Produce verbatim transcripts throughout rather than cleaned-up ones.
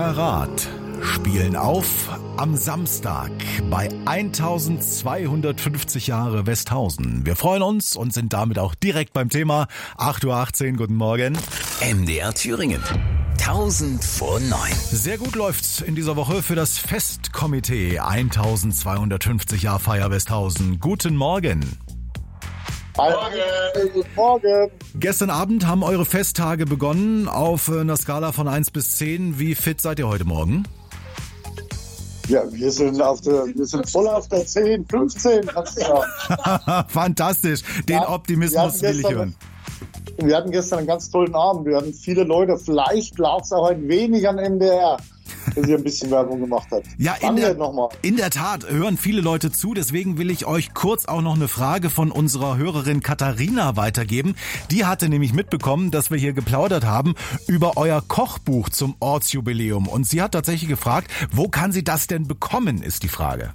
Karat spielen auf am Samstag bei eintausendzweihundertfünfzig Jahre Westhausen. Wir freuen uns und sind damit auch direkt beim Thema. acht Uhr achtzehn, guten Morgen. M D R Thüringen. tausend vor neun. Sehr gut läuft's in dieser Woche für das Festkomitee eintausendzweihundertfünfzig Jahr Feier Westhausen. Guten Morgen. Morgen. Guten Morgen. Gestern Abend haben eure Festtage begonnen auf einer Skala von eins bis zehn. Wie fit seid ihr heute Morgen? Ja, wir sind auf der, wir sind voll auf der zehn, fünfzehn, kannst du sagen. Fantastisch. Den Ja, Optimismus wir will ich hatten hören. Wir hatten gestern einen ganz tollen Abend. Wir hatten viele Leute. Vielleicht lag es auch ein wenig an M D R, dass ihr ein bisschen Werbung gemacht habt. Ja, in Danke der, nochmal. in der Tat hören viele Leute zu. Deswegen will ich euch kurz auch noch eine Frage von unserer Hörerin Katharina weitergeben. Die hatte nämlich mitbekommen, dass wir hier geplaudert haben über euer Kochbuch zum Ortsjubiläum. Und sie hat tatsächlich gefragt, wo kann sie das denn bekommen, ist die Frage.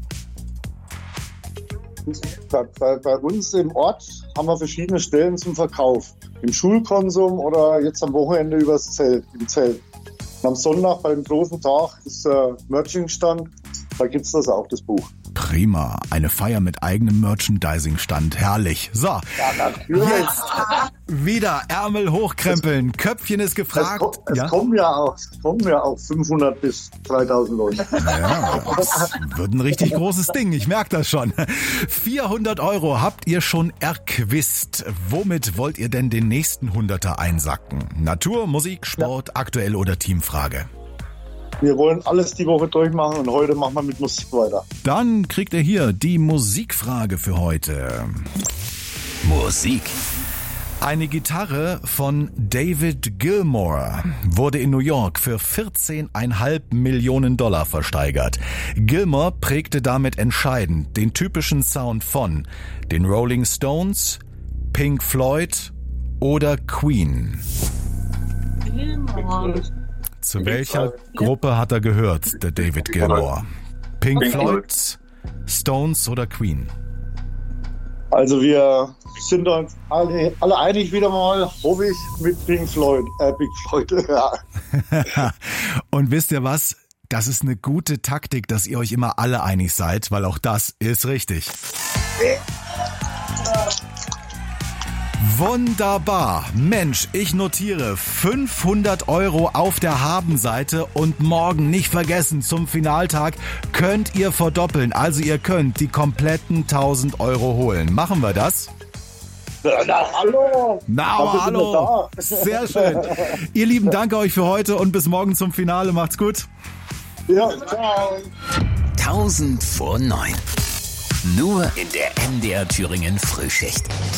Bei, bei, bei uns im Ort haben wir verschiedene Stellen zum Verkauf. Im Schulkonsum oder jetzt am Wochenende übers Zelt, im Zelt. Und am Sonntag bei dem großen Tag ist äh, Merching-Stand. Da gibt's das auch, das Buch. Prima, eine Feier mit eigenem Merchandising-Stand. Herrlich. So, Ja, natürlich. jetzt wieder Ärmel hochkrempeln. Köpfchen ist Es, gefragt. ko- es Ja? kommen ja auch, es kommen ja auch fünfhundert bis dreitausend Leute. Ja, das wird ein richtig großes Ding, ich merke das schon. vierhundert Euro habt ihr schon erquizt. Womit wollt ihr denn den nächsten Hunderter einsacken? Natur, Musik, Sport, aktuell oder Teamfrage? Wir wollen alles die Woche durchmachen und heute machen wir mit Musik weiter. Dann kriegt ihr hier die Musikfrage für heute. Musik. Eine Gitarre von David Gilmour wurde in New York für vierzehn Komma fünf Millionen Dollar versteigert. Gilmour prägte damit entscheidend den typischen Sound von den Rolling Stones, Pink Floyd oder Queen. Zu welcher Gruppe hat er gehört, der David Gilmour? Pink Floyd, Stones oder Queen? Also wir sind uns alle, alle einig wieder mal, hoffe ich, mit Pink Floyd. Äh, Pink Floyd, ja. Und wisst ihr was? Das ist eine gute Taktik, dass ihr euch immer alle einig seid, weil auch das ist richtig. Wunderbar. Mensch, ich notiere fünfhundert Euro auf der Habenseite und morgen nicht vergessen, zum Finaltag könnt ihr verdoppeln. Also ihr könnt die kompletten tausend Euro holen. Machen wir das? Na, hallo! Na, Dafür aber sind wir hallo. da. Sehr schön. Ihr Lieben, danke euch für heute und bis morgen zum Finale. Macht's gut. Ja, ciao. tausend vor neun. Nur in der M D R Thüringen Frühschicht.